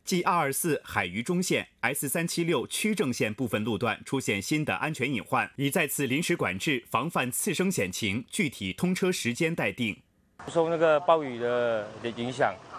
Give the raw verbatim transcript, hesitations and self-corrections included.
G 二二四海渝中线、S 三七六区正线部分路段出现新的安全隐患，已再次临时管制，防范次生险情，具体通车时间待定。 受那个暴雨的影响，